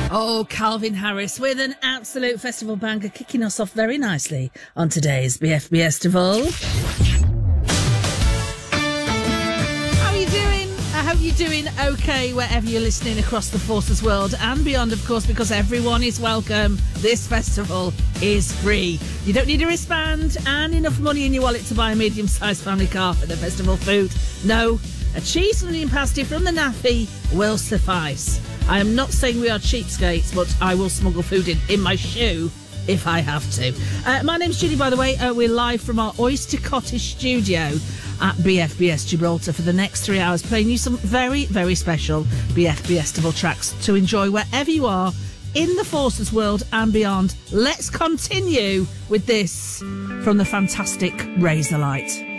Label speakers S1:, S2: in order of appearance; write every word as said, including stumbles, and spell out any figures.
S1: Oh, Calvin Harris with an absolute festival banger, kicking us off very nicely on today's B F B Festival. How are you doing? I hope you're doing okay wherever you're listening across the Forces world and beyond, of course, because everyone is welcome. This festival is free. You don't need a wristband and enough money in your wallet to buy a medium-sized family car for the festival food. No, a cheese and onion pasty from the Naffy will suffice. I am not saying we are cheapskates, but I will smuggle food in, in my shoe if I have to. Uh, my name's Judy, by the way. Uh, we're live from our Oyster Cottage studio at B F B S Gibraltar for the next three hours, playing you some very, very special B F B Festival tracks to enjoy wherever you are in the Forces world and beyond. Let's continue with this from the fantastic Razorlight.